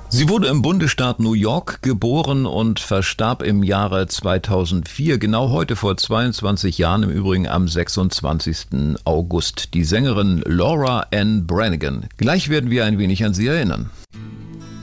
Sie wurde im Bundesstaat New York geboren und verstarb im Jahre 2004, genau heute vor 22 Jahren, im Übrigen am 26. August. Die Sängerin Laura Ann Branigan. Gleich werden wir ein wenig an sie erinnern.